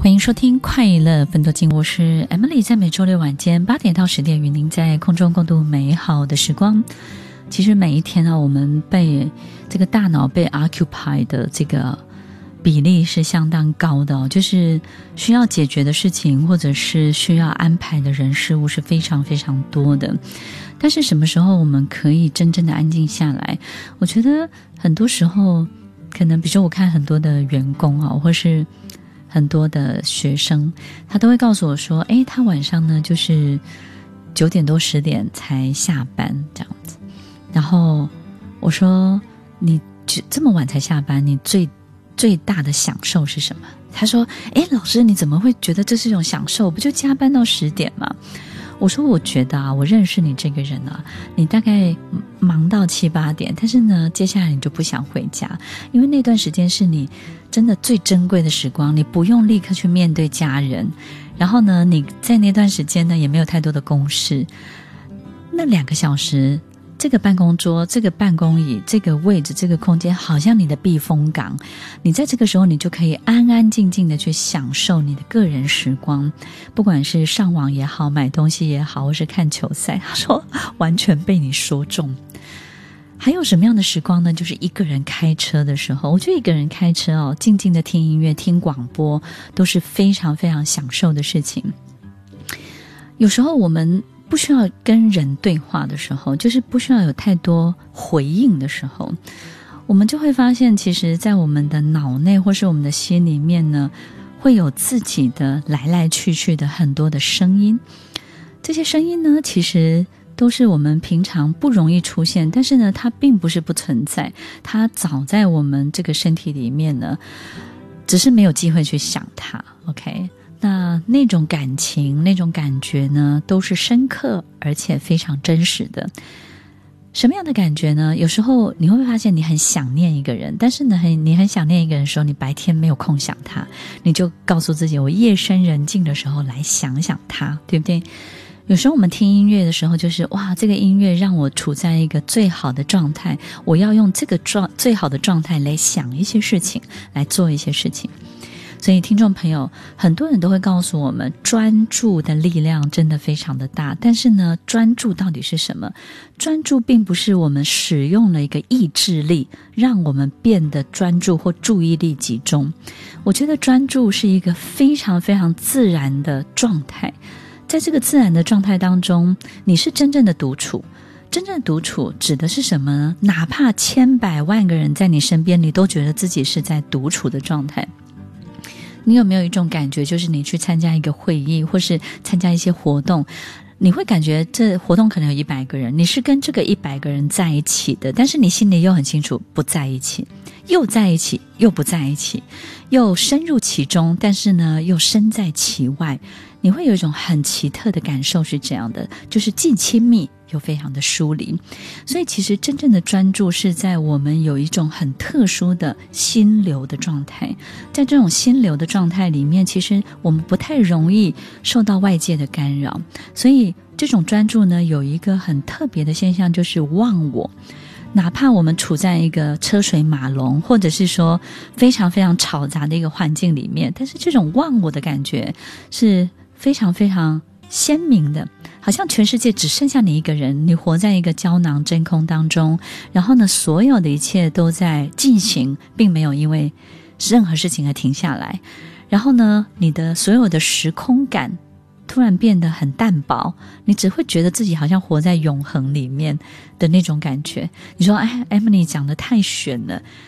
欢迎收听快乐奋斗经，我是 Emily， 在每周六晚间8点到10点与您在空中共度美好的时光。其实每一天我们被这个大脑被 occupy 的这个比例是相当高的就是需要解决的事情或者是需要安排的人事物是非常非常多的。但是什么时候我们可以真正的安静下来？我觉得很多时候可能比如说我看很多的员工或是很多的学生，他都会告诉我说他晚上呢就是9点多10点才下班这样子。然后我说你这么晚才下班，你最大的享受是什么？他说老师你怎么会觉得这是一种享受？不就加班到10点吗？我说我觉得我认识你这个人你大概忙到7、8点，但是呢接下来你就不想回家，因为那段时间是你真的最珍贵的时光，你不用立刻去面对家人，然后呢你在那段时间呢也没有太多的公事，那2个小时这个办公桌、这个办公椅、这个位置、这个空间好像你的避风港，你在这个时候你就可以安安静静的去享受你的个人时光，不管是上网也好，买东西也好，或是看球赛。他说完全被你说中。还有什么样的时光呢？就是一个人开车的时候，我觉得一个人开车静静的听音乐、听广播都是非常非常享受的事情。有时候我们不需要跟人对话的时候，就是不需要有太多回应的时候，我们就会发现其实在我们的脑内或是我们的心里面呢，会有自己的来来去去的很多的声音。这些声音呢其实都是我们平常不容易出现，但是呢它并不是不存在，它早在我们这个身体里面呢，只是没有机会去想它。 OK，那种感情那种感觉呢都是深刻而且非常真实的。什么样的感觉呢？有时候你会发现你很想念一个人，但是呢你很想念一个人的时候，你白天没有空想他，你就告诉自己我夜深人静的时候来想想他，对不对？有时候我们听音乐的时候就是哇，这个音乐让我处在一个最好的状态，我要用这个最好的状态来想一些事情，来做一些事情。所以听众朋友，很多人都会告诉我们专注的力量真的非常的大，但是呢专注到底是什么？专注并不是我们使用了一个意志力让我们变得专注或注意力集中。我觉得专注是一个非常非常自然的状态，在这个自然的状态当中，你是真正的独处。真正的独处指的是什么呢？哪怕千百万个人在你身边，你都觉得自己是在独处的状态。你有没有一种感觉，就是你去参加一个会议或是参加一些活动，你会感觉这活动可能有100个人，你是跟这个100个人在一起的，但是你心里又很清楚不在一起，又在一起又不在一起，又深入其中，但是呢又身在其外。你会有一种很奇特的感受是这样的，就是既亲密又非常的疏离。所以其实真正的专注是在我们有一种很特殊的心流的状态，在这种心流的状态里面，其实我们不太容易受到外界的干扰。所以这种专注呢有一个很特别的现象，就是忘我。哪怕我们处在一个车水马龙或者是说非常非常吵杂的一个环境里面，但是这种忘我的感觉是非常非常鲜明的，好像全世界只剩下你一个人，你活在一个胶囊真空当中，然后呢所有的一切都在进行，并没有因为任何事情而停下来。然后呢你的所有的时空感突然变得很淡薄，你只会觉得自己好像活在永恒里面的那种感觉。你说Emily 讲得太玄了，